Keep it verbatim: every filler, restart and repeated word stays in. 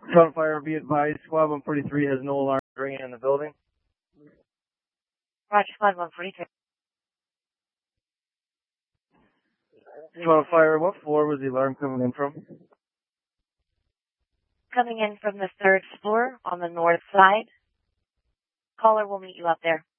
Front fire, be advised, squad one forty-three has no alarm ringing in the building. Roger, squad one forty-three. Front fire, what floor was the alarm coming in from? Coming in from the third floor on the north side. Caller will meet you up there.